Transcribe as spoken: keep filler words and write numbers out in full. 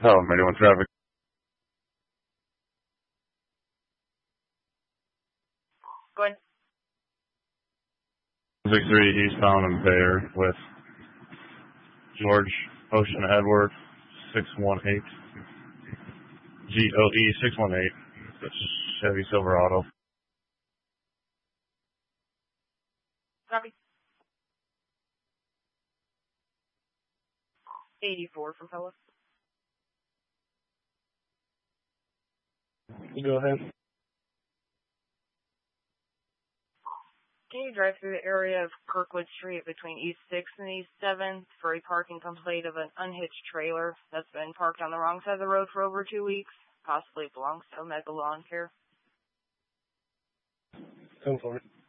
Hello, anyone traffic. Go ahead. six three eastbound and Bayer with George Ocean Edward six one eight. G O E six one eight. That's Chevy Silverado. Copy. eighty-four for Pella. You go ahead. Can you drive through the area of Kirkwood Street between East sixth and East seventh for a parking complaint of an unhitched trailer that's been parked on the wrong side of the road for over two weeks? Possibly belongs to Omega Lawn Care. Come for it.